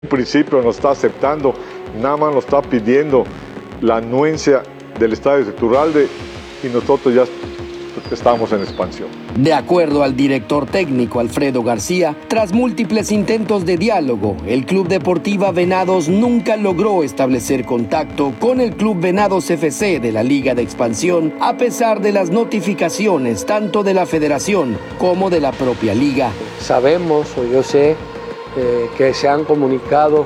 En principio nos está aceptando, nada más nos está pidiendo la anuencia del estadio de Iturralde y nosotros ya estamos en expansión. De acuerdo al director técnico Alfredo García, tras múltiples intentos de diálogo, el Club Deportiva Venados nunca logró establecer contacto con el Club Venados FC de la Liga de Expansión, a pesar de las notificaciones tanto de la Federación como de la propia Liga. Sabemos, o yo sé, que se han comunicado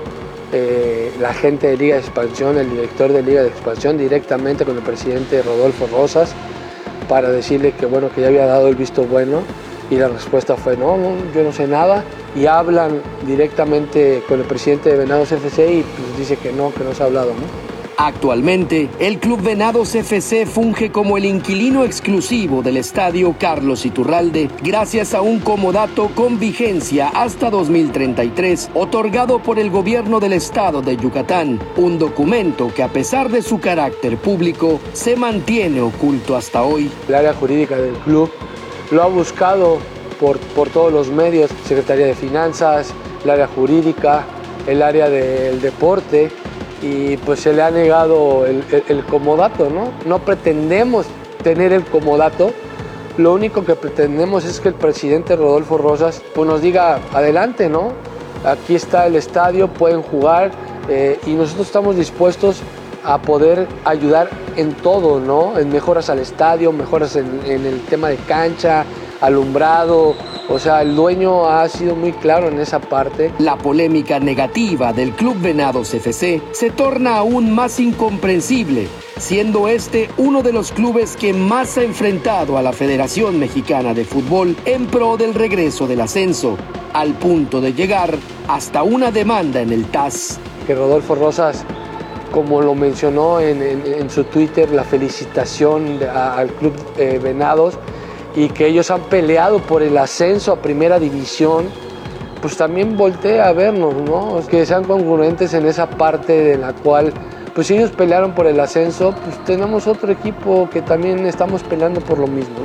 la gente de Liga de Expansión, el director de Liga de Expansión, directamente con el presidente Rodolfo Rosas, para decirle que bueno, que ya había dado el visto bueno, y la respuesta fue no, yo no sé nada, y hablan directamente con el presidente de Venados FC y pues dice que no se ha hablado, ¿no? Actualmente, el Club Venados FC funge como el inquilino exclusivo del estadio Carlos Iturralde, gracias a un comodato con vigencia hasta 2033, otorgado por el gobierno del estado de Yucatán, un documento que a pesar de su carácter público, se mantiene oculto hasta hoy. El área jurídica del club lo ha buscado por todos los medios, Secretaría de Finanzas, el área jurídica, el área del deporte, y pues se le ha negado el comodato, ¿no? No pretendemos tener el comodato, lo único que pretendemos es que el presidente Rodolfo Rosas pues nos diga adelante, ¿no? Aquí está el estadio, pueden jugar, y nosotros estamos dispuestos a poder ayudar en todo, ¿no? En mejoras al estadio, mejoras en el tema de cancha, alumbrado. O sea, el dueño ha sido muy claro en esa parte. La polémica negativa del Club Venados FC se torna aún más incomprensible, siendo este uno de los clubes que más ha enfrentado a la Federación Mexicana de Fútbol en pro del regreso del ascenso, al punto de llegar hasta una demanda en el TAS. Que Rodolfo Rosas, como lo mencionó en su Twitter, la felicitación al Club Venados, y que ellos han peleado por el ascenso a primera división, pues también voltea a vernos, ¿no? Que sean congruentes en esa parte de la cual, pues si ellos pelearon por el ascenso, pues tenemos otro equipo que también estamos peleando por lo mismo,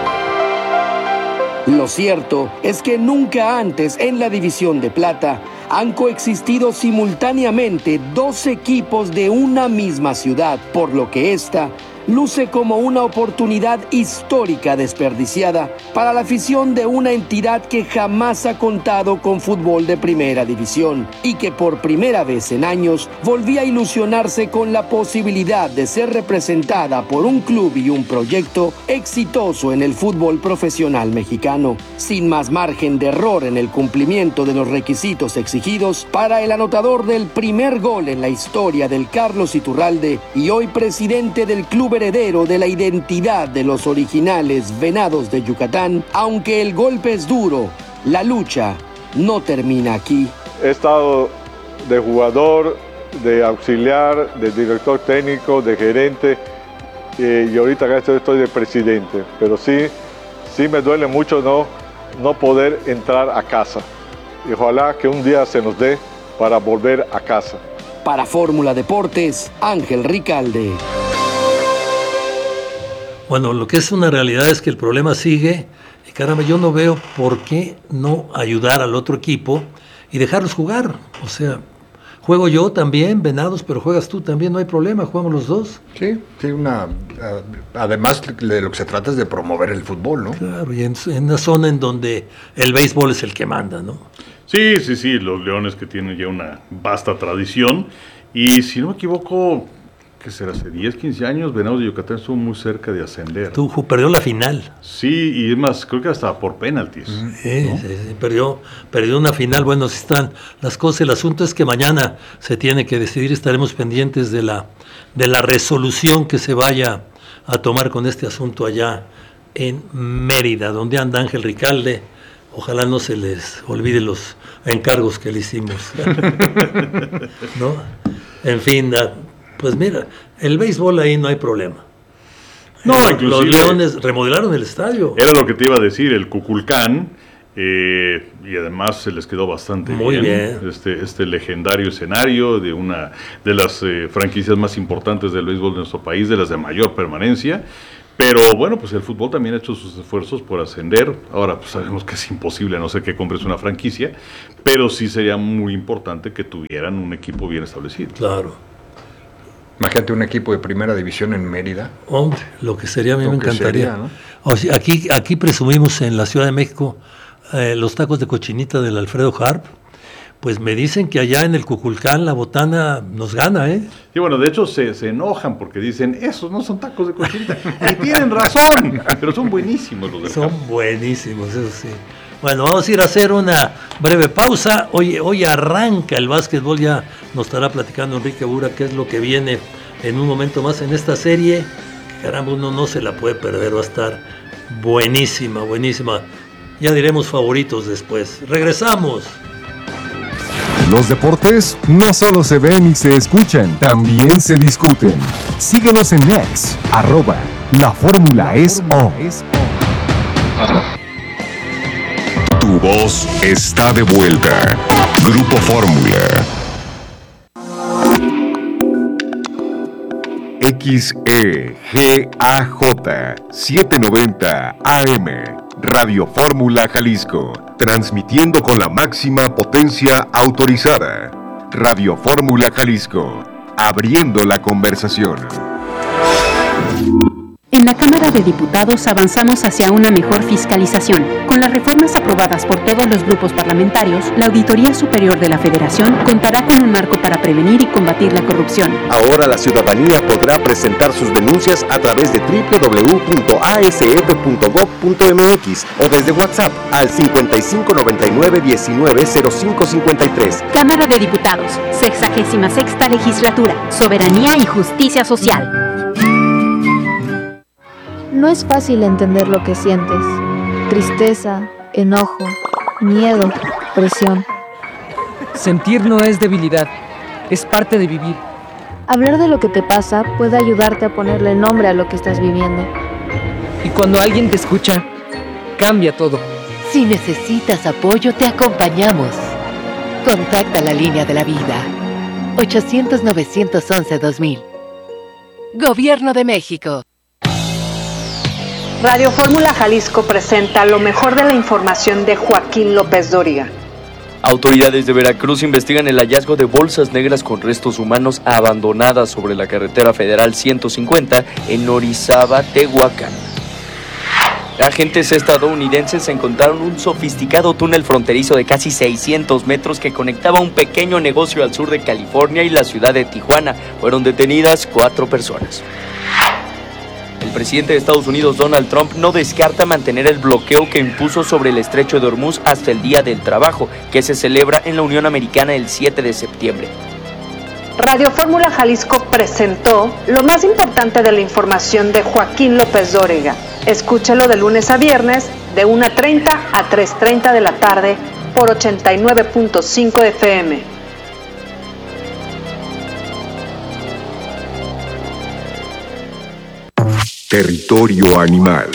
¿no? Lo cierto es que nunca antes en la División de Plata han coexistido simultáneamente dos equipos de una misma ciudad, por lo que esta luce como una oportunidad histórica desperdiciada para la afición de una entidad que jamás ha contado con fútbol de primera división y que por primera vez en años volvía a ilusionarse con la posibilidad de ser representada por un club y un proyecto exitoso en el fútbol profesional mexicano, sin más margen de error en el cumplimiento de los requisitos exigidos para el anotador del primer gol en la historia del Carlos Iturralde y hoy presidente del club heredero de la identidad de los originales Venados de Yucatán. Aunque el golpe es duro, la lucha no termina aquí. He estado de jugador, de auxiliar, de director técnico, de gerente, y ahorita estoy de presidente, pero sí me duele mucho no poder entrar a casa, y ojalá que un día se nos dé para volver a casa. Para Fórmula Deportes, Ángel Ricalde. Bueno, lo que es una realidad es que el problema sigue y caramba, yo no veo por qué no ayudar al otro equipo y dejarlos jugar. O sea, juego yo también, Venados, pero juegas tú también, no hay problema, jugamos los dos. Sí, además de lo que se trata es de promover el fútbol, ¿no? Claro, y en una zona en donde el béisbol es el que manda, ¿no? Sí, los Leones que tienen ya una vasta tradición y si no me equivoco, ¿qué será? Hace 10, 15 años, Venados de Yucatán estuvo muy cerca de ascender. Perdió la final. Sí, y es más, creo que hasta por penaltis. Sí, ¿no? Sí, perdió una final. Bueno, así están las cosas. El asunto es que mañana se tiene que decidir, estaremos pendientes de la resolución que se vaya a tomar con este asunto allá en Mérida, donde anda Ángel Ricalde. Ojalá no se les olvide los encargos que le hicimos. ¿No? En fin, pues mira, el béisbol ahí no hay problema. No, inclusive los Leones remodelaron el estadio. Era lo que te iba a decir, el Cuculcán, y además se les quedó bastante muy bien. Este legendario escenario de una de las franquicias más importantes del béisbol de nuestro país, de las de mayor permanencia. Pero bueno, pues el fútbol también ha hecho sus esfuerzos por ascender. Ahora, pues sabemos que es imposible, a no ser que compres una franquicia, pero sí sería muy importante que tuvieran un equipo bien establecido. Claro. Imagínate un equipo de primera división en Mérida. Hombre, lo que sería, a mí me encantaría. Sería, ¿no? O sea, aquí presumimos en la Ciudad de México los tacos de cochinita del Alfredo Harp. Pues me dicen que allá en el Cuculcán la botana nos gana, ¿eh? Y bueno, de hecho se enojan porque dicen, esos no son tacos de cochinita. Y tienen razón, pero son buenísimos los del Son campo. buenísimos, eso sí. Bueno, vamos a ir a hacer una breve pausa. Hoy arranca el básquetbol, ya nos estará platicando Enrique Bura qué es lo que viene en un momento más en esta serie. Caramba, uno no se la puede perder, va a estar buenísima, buenísima. Ya diremos favoritos después. ¡Regresamos! Los deportes no solo se ven y se escuchan, también se discuten. Síguenos en X, @La Fórmula es O. Tu voz está de vuelta. Grupo Fórmula. XEGAJ 790 AM. Radio Fórmula Jalisco. Transmitiendo con la máxima potencia autorizada. Radio Fórmula Jalisco. Abriendo la conversación. En la Cámara de Diputados avanzamos hacia una mejor fiscalización. Con las reformas aprobadas por todos los grupos parlamentarios, la Auditoría Superior de la Federación contará con un marco para prevenir y combatir la corrupción. Ahora la ciudadanía podrá presentar sus denuncias a través de www.asf.gov.mx o desde WhatsApp al 5599190553. Cámara de Diputados, 66ª Legislatura, Soberanía y Justicia Social. No es fácil entender lo que sientes. Tristeza, enojo, miedo, presión. Sentir no es debilidad, es parte de vivir. Hablar de lo que te pasa puede ayudarte a ponerle nombre a lo que estás viviendo. Y cuando alguien te escucha, cambia todo. Si necesitas apoyo, te acompañamos. Contacta la línea de la vida. 800-911-2000. Gobierno de México. Radio Fórmula Jalisco presenta lo mejor de la información de Joaquín López Dóriga. Autoridades de Veracruz investigan el hallazgo de bolsas negras con restos humanos abandonadas sobre la carretera federal 150 en Orizaba, Tehuacán. Agentes estadounidenses encontraron un sofisticado túnel fronterizo de casi 600 metros que conectaba un pequeño negocio al sur de California y la ciudad de Tijuana. Fueron detenidas 4 personas. El presidente de Estados Unidos, Donald Trump, no descarta mantener el bloqueo que impuso sobre el estrecho de Hormuz hasta el Día del Trabajo, que se celebra en la Unión Americana el 7 de septiembre. Radio Fórmula Jalisco presentó lo más importante de la información de Joaquín López Dóriga. Escúchalo de lunes a viernes, de 1:30 a 3:30 de la tarde, por 89.5 FM. Territorio animal.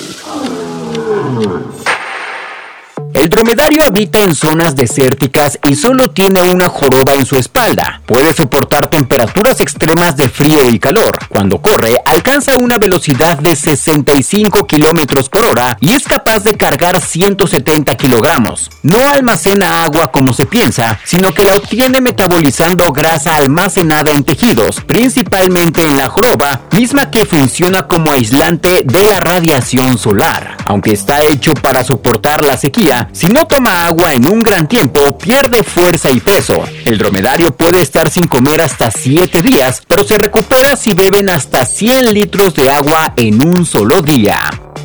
El dromedario habita en zonas desérticas y solo tiene una joroba en su espalda. Puede soportar temperaturas extremas de frío y calor. Cuando corre, alcanza una velocidad de 65 kilómetros por hora y es capaz de cargar 170 kilogramos. No almacena agua como se piensa, sino que la obtiene metabolizando grasa almacenada en tejidos, principalmente en la joroba, misma que funciona como aislante de la radiación solar. Aunque está hecho para soportar la sequía, si no toma agua en un gran tiempo, pierde fuerza y peso. El dromedario puede estar sin comer hasta 7 días, pero se recupera si beben hasta 100 litros de agua en un solo día.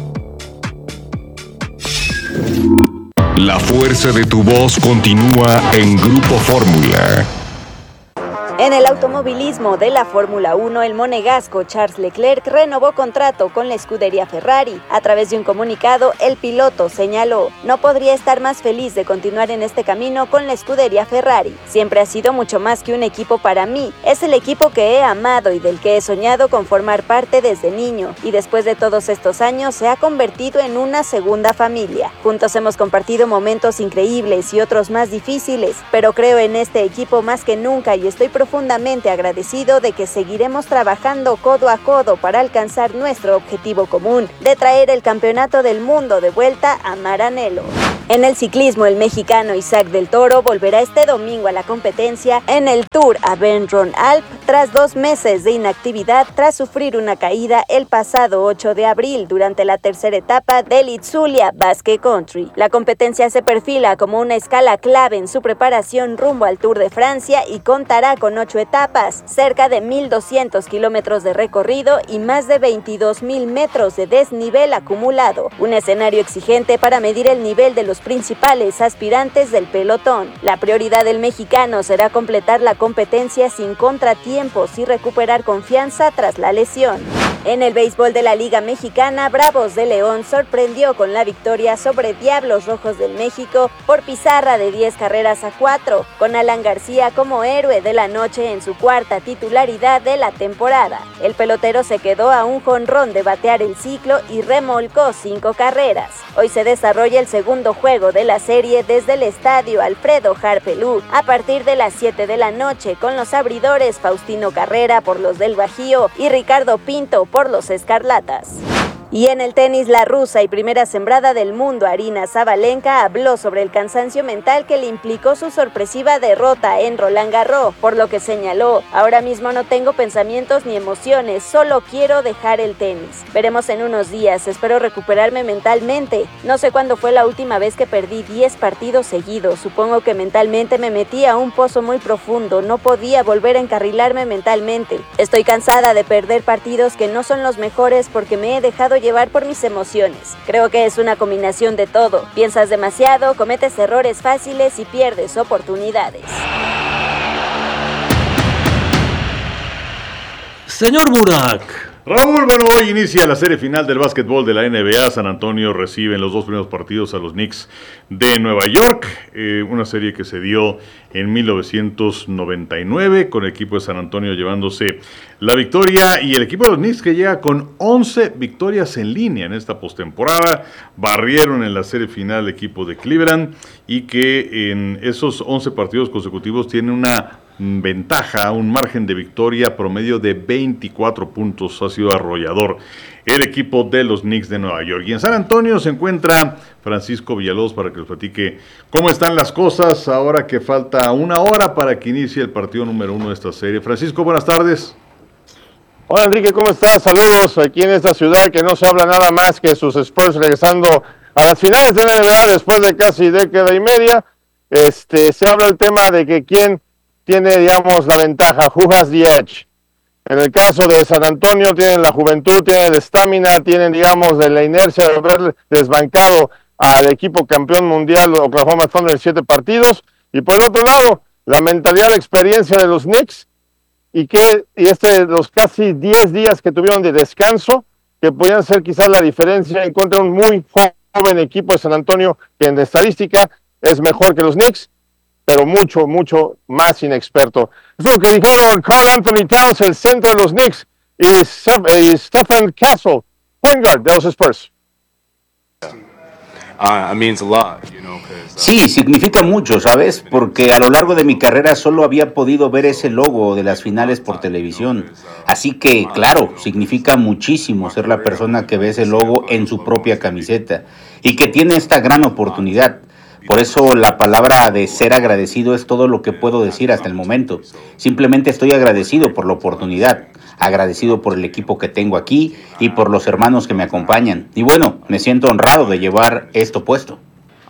La fuerza de tu voz continúa en Grupo Fórmula. En el automovilismo de la Fórmula 1, el monegasco Charles Leclerc renovó contrato con la escudería Ferrari. A través de un comunicado, el piloto señaló: "No podría estar más feliz de continuar en este camino con la escudería Ferrari. Siempre ha sido mucho más que un equipo para mí. Es el equipo que he amado y del que he soñado con formar parte desde niño. Y después de todos estos años, se ha convertido en una segunda familia. Juntos hemos compartido momentos increíbles y otros más difíciles, pero creo en este equipo más que nunca y estoy profundamente profundamente agradecido de que seguiremos trabajando codo a codo para alcanzar nuestro objetivo común, de traer el campeonato del mundo de vuelta a Maranello. En el ciclismo, el mexicano Isaac del Toro volverá este domingo a la competencia en el Tour Avenron-Alpes tras 2 meses de inactividad tras sufrir una caída el pasado 8 de abril durante la tercera etapa del Itzulia Basque Country. La competencia se perfila como una escala clave en su preparación rumbo al Tour de Francia y contará con 8 etapas, cerca de 1,200 kilómetros de recorrido y más de 22,000 metros de desnivel acumulado. Un escenario exigente para medir el nivel de los principales aspirantes del pelotón. La prioridad del mexicano será completar la competencia sin contratiempos y recuperar confianza tras la lesión. En el béisbol de la Liga Mexicana, Bravos de León sorprendió con la victoria sobre Diablos Rojos del México por pizarra de 10-4, con Alan García como héroe de la noche en su 4ª titularidad de la temporada. El pelotero se quedó a un jonrón de batear el ciclo y remolcó 5 carreras. Hoy se desarrolla el segundo juego de la serie desde el estadio Alfredo Harpelú a partir de las 7 de la noche con los abridores Faustino Carrera por los del Bajío y Ricardo Pinto por los Escarlatas. Y en el tenis, la rusa y primera sembrada del mundo, Aryna Sabalenka, habló sobre el cansancio mental que le implicó su sorpresiva derrota en Roland Garros, por lo que señaló: ahora mismo no tengo pensamientos ni emociones, solo quiero dejar el tenis. Veremos en unos días, espero recuperarme mentalmente. No sé cuándo fue la última vez que perdí 10 partidos seguidos, supongo que mentalmente me metí a un pozo muy profundo, no podía volver a encarrilarme mentalmente. Estoy cansada de perder partidos que no son los mejores porque me he dejado llevar por mis emociones. Creo que es una combinación de todo. Piensas demasiado, cometes errores fáciles y pierdes oportunidades. Señor Burak. Raúl, bueno, hoy inicia la serie final del básquetbol de la NBA. San Antonio recibe en los 2 primeros partidos a los Knicks de Nueva York. Una serie que se dio en 1999 con el equipo de San Antonio llevándose la victoria, y el equipo de los Knicks que llega con 11 victorias en línea en esta postemporada. Barrieron en la serie final el equipo de Cleveland, y que en esos 11 partidos consecutivos tiene una ventaja, un margen de victoria promedio de 24 puntos. Ha sido arrollador el equipo de los Knicks de Nueva York. Y en San Antonio se encuentra Francisco Villalobos para que nos platique cómo están las cosas ahora que falta 1 hora para que inicie el partido número 1 de esta serie. Francisco, buenas tardes. Hola Enrique, ¿cómo estás? Saludos aquí en esta ciudad que no se habla nada más que sus Spurs regresando a las finales de la NBA después de casi década y media. Se habla el tema de que quién tiene, digamos, la ventaja, who has the edge. En el caso de San Antonio tienen la juventud, tienen la estamina, tienen, digamos, de la inercia de haber desbancado al equipo campeón mundial de Oklahoma Thunder en 7 partidos. Y por el otro lado, la mentalidad, la experiencia de los Knicks, y los casi 10 días que tuvieron de descanso, que podían ser quizás la diferencia en contra de un muy joven equipo de San Antonio, que en estadística es mejor que los Knicks, pero mucho, mucho más inexperto. Eso es lo que dijeron Karl Anthony Towns, el centro de los Knicks, y Stephen Castle, point guard de los Spurs. Sí, significa mucho, ¿sabes? Porque a lo largo de mi carrera solo había podido ver ese logo de las finales por televisión. Así que, claro, significa muchísimo ser la persona que ve ese logo en su propia camiseta y que tiene esta gran oportunidad. Por eso la palabra de ser agradecido es todo lo que puedo decir hasta el momento. Simplemente estoy agradecido por la oportunidad, agradecido por el equipo que tengo aquí y por los hermanos que me acompañan. Y bueno, me siento honrado de llevar esto puesto.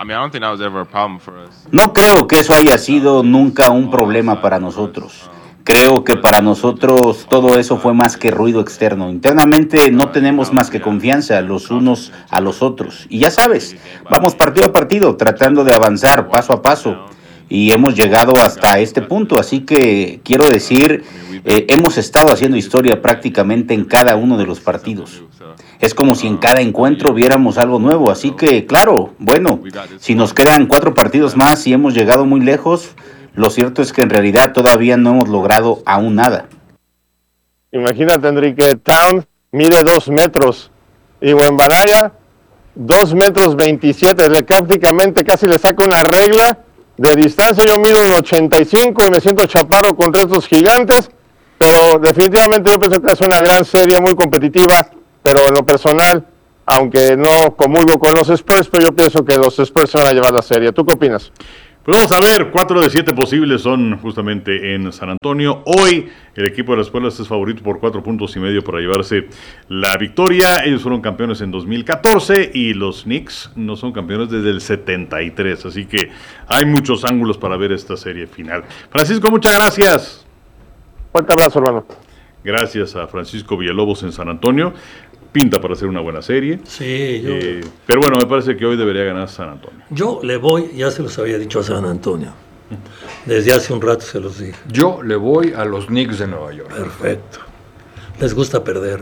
No creo que eso haya sido nunca un problema para nosotros. Creo que para nosotros todo eso fue más que ruido externo. Internamente no tenemos más que confianza los unos a los otros. Y ya sabes, vamos partido a partido, tratando de avanzar paso a paso. Y hemos llegado hasta este punto. Así que quiero decir, hemos estado haciendo historia prácticamente en cada uno de los partidos. Es como si en cada encuentro viéramos algo nuevo. Así que, claro, bueno, si nos quedan 4 partidos más y hemos llegado muy lejos, lo cierto es que en realidad todavía no hemos logrado aún nada. Imagínate, Enrique, Town mide 2 metros y Wembanyama 2 metros 27, prácticamente casi le saca una regla De distancia yo mido 1.85 y me siento chaparro contra estos gigantes, pero definitivamente yo pienso que es una gran serie, muy competitiva, pero en lo personal, aunque no comulgo con los Spurs, pero yo pienso que los Spurs se van a llevar la serie. ¿Tú qué opinas? Pues vamos a ver, 4 de 7 posibles son justamente en San Antonio. Hoy el equipo de las Pueblas es favorito por 4.5 puntos para llevarse la victoria. Ellos fueron campeones en 2014 y los Knicks no son campeones desde el 73. Así que hay muchos ángulos para ver esta serie final. Francisco, muchas gracias. Fuerte abrazo, hermano. Gracias a Francisco Villalobos en San Antonio. Pinta para hacer una buena serie. Sí, pero bueno, me parece que hoy debería ganar San Antonio. Yo le voy, ya se los había dicho a San Antonio. Desde hace un rato se los dije. Yo le voy a los Knicks de Nueva York. Perfecto. Les gusta perder.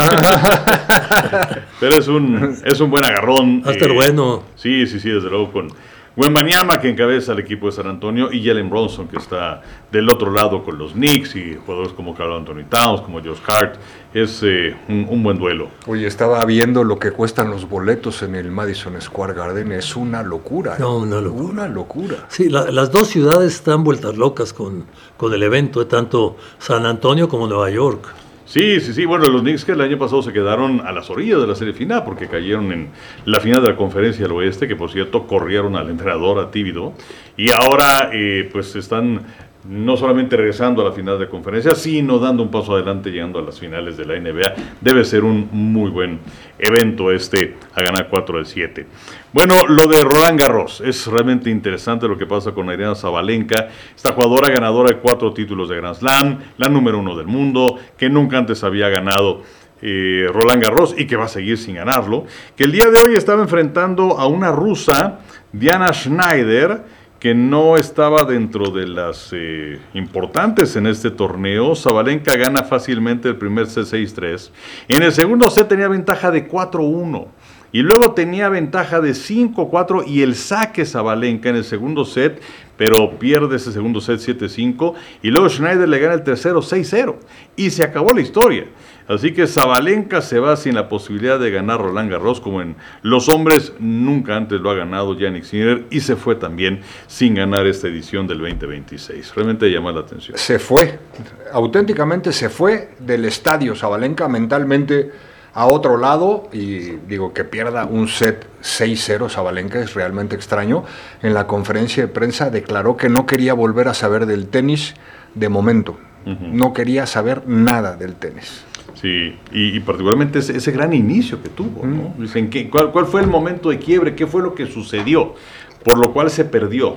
Pero es un buen agarrón. Va a estar bueno. Sí, desde luego con Wembanyama, que encabeza el equipo de San Antonio, y Jalen Bronson, que está del otro lado con los Knicks, y jugadores como Karl Anthony Towns, como Josh Hart. Es un buen duelo. Oye, estaba viendo lo que cuestan los boletos en el Madison Square Garden. Es una locura. No, una locura. Una locura. Sí, las dos ciudades están vueltas locas con el evento, tanto San Antonio como Nueva York. Sí. Bueno, los Knicks que el año pasado se quedaron a las orillas de la serie final porque cayeron en la final de la Conferencia del Oeste, que por cierto corrieron al entrenador, a Thibodeau, y ahora pues están no solamente regresando a la final de conferencia, sino dando un paso adelante, llegando a las finales de la NBA. Debe ser un muy buen evento a ganar 4 de 7. Bueno, lo de Roland Garros, es realmente interesante lo que pasa con Aryna Sabalenka, esta jugadora ganadora de 4 títulos de Grand Slam, la número 1 del mundo, que nunca antes había ganado Roland Garros y que va a seguir sin ganarlo, que el día de hoy estaba enfrentando a una rusa, Diana Schneider, que no estaba dentro de las importantes en este torneo. Sabalenka gana fácilmente el primer set 6-3. En el segundo set tenía ventaja de 4-1. Y luego tenía ventaja de 5-4 y el saque Sabalenka en el segundo set, pero pierde ese segundo set 7-5. Y luego Schneider le gana el tercero 6-0. Y se acabó la historia. Así que Sabalenka se va sin la posibilidad de ganar Roland Garros, como en los hombres nunca antes lo ha ganado Jannik Sinner, y se fue también sin ganar esta edición del 2026. Realmente llama la atención. Se fue, auténticamente se fue del estadio Sabalenka mentalmente a otro lado, y digo que pierda un set 6-0 Sabalenka es realmente extraño. En la conferencia de prensa declaró que no quería volver a saber del tenis de momento. No quería saber nada del tenis. Sí, y particularmente ese gran inicio que tuvo, ¿no? Dicen, ¿cuál fue el momento de quiebre? ¿Qué fue lo que sucedió? Por lo cual se perdió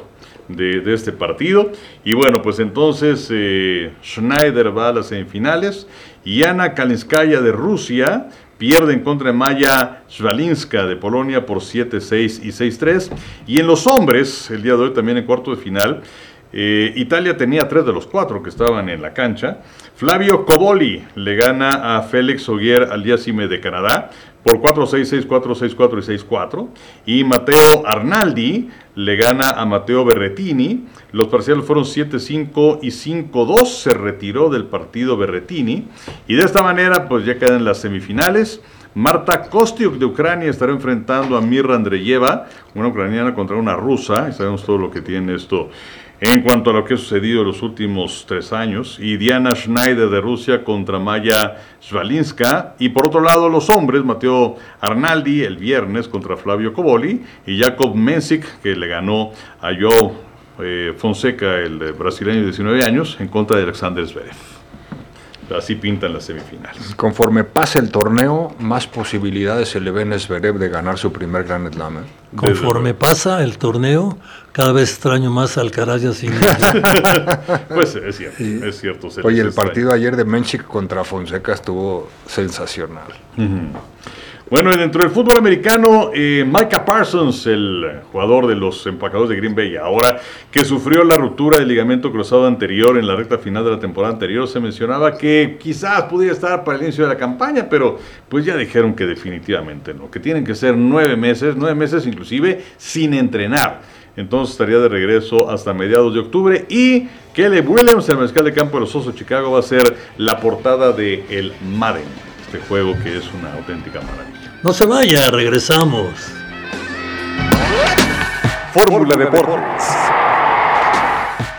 de este partido. Y bueno, pues entonces Schneider va a las semifinales y Anna Kalinskaya de Rusia pierde en contra de Maya Swalinska de Polonia por 7-6 y 6-3. Y en los hombres, el día de hoy también en cuarto de final, Italia tenía 3 de los 4 que estaban en la cancha. Flavio Cobolli le gana a Félix Auger-Aliassime de Canadá por 4-6, 6-4, 6-4 y 6-4. Y Matteo Arnaldi le gana a Matteo Berrettini. Los parciales fueron 7-5 y 5-2. Se retiró del partido Berrettini. Y de esta manera pues ya quedan las semifinales. Marta Kostyuk de Ucrania estará enfrentando a Mirra Andreyeva, una ucraniana contra una rusa. Y sabemos todo lo que tiene esto en cuanto a lo que ha sucedido en los últimos 3 años, y Diana Schneider de Rusia contra Maya Swalinska, y por otro lado los hombres, Matteo Arnaldi el viernes contra Flavio Cobolli, y Jakub Mensik, que le ganó a João Fonseca, el brasileño de 19 años, en contra de Alexander Zverev. Así pintan las semifinales. Conforme pasa el torneo, más posibilidades se le ven a Zverev de ganar su primer Grand Slam. Conforme pasa el torneo, cada vez extraño más a Alcaraz y a Sinner. Pues es cierto, sí. Es cierto. Oye, el partido ayer de Mensik contra Fonseca estuvo sensacional. Bueno, y dentro del fútbol americano, Micah Parsons, el jugador de los Empacadores de Green Bay, ahora que sufrió la ruptura del ligamento cruzado anterior en la recta final de la temporada anterior, se mencionaba que quizás pudiera estar para el inicio de la campaña, pero pues ya dijeron que definitivamente no, que tienen que ser 9 meses inclusive sin entrenar. Entonces estaría de regreso hasta mediados de octubre, y Caleb Williams, el mariscal de campo de los Osos de Chicago, va a ser la portada de el Madden, este juego que es una auténtica maravilla. No se vaya, regresamos. Fórmula Deportes.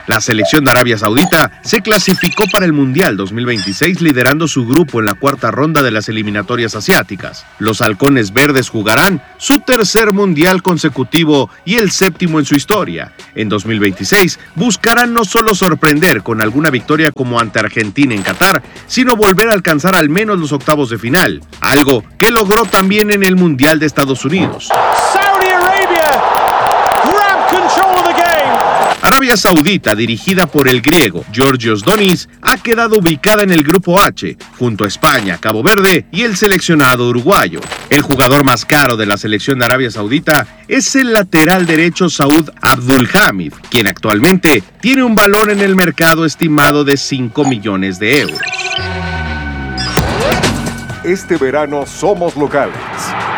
La selección de Arabia Saudita se clasificó para el Mundial 2026 liderando su grupo en la cuarta ronda de las eliminatorias asiáticas. Los halcones verdes jugarán su tercer Mundial consecutivo y el séptimo en su historia. En 2026 buscarán no solo sorprender con alguna victoria como ante Argentina en Qatar, sino volver a alcanzar al menos los octavos de final, algo que logró también en el Mundial de Estados Unidos. Saudi Arabia grab control of the game. Arabia Saudita, dirigida por el griego Georgios Donis, ha quedado ubicada en el grupo H, junto a España, Cabo Verde y el seleccionado uruguayo. El jugador más caro de la selección de Arabia Saudita es el lateral derecho Saud Abdulhamid, quien actualmente tiene un valor en el mercado estimado de 5 millones de euros. Este verano somos locales.